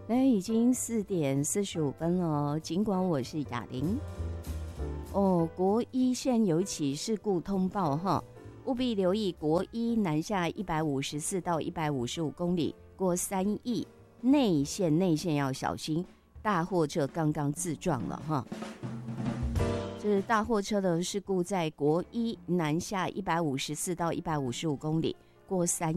那已经4:45了，尽管我是雅玲。国一现有一起事故通报哈，务必留意国一南下154到155公里，过3义内线要小心，大货车刚刚自撞了哈。这大货车的事故在国一南下154到155公里，过3